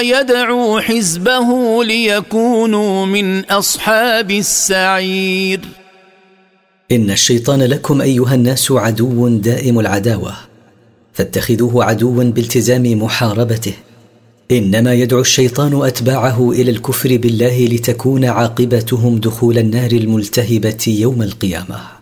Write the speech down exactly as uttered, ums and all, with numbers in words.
ويدعو حزبه ليكونوا من أصحاب السعير. إن الشيطان لكم أيها الناس عدو دائم العداوة، فاتخذوه عدوا بالتزام محاربته. إنما يدعو الشيطان أتباعه إلى الكفر بالله لتكون عاقبتهم دخول النار الملتهبة يوم القيامة.